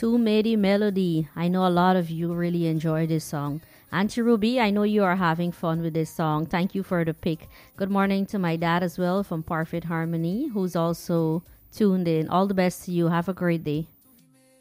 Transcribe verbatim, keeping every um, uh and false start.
Too Many Melody. I know a lot of you really enjoy this song. Auntie Ruby, I know you are having fun with this song. Thank you for the pick. Good morning to my dad as well from Parfait Harmony, who's also tuned in. All the best to you. Have a great day.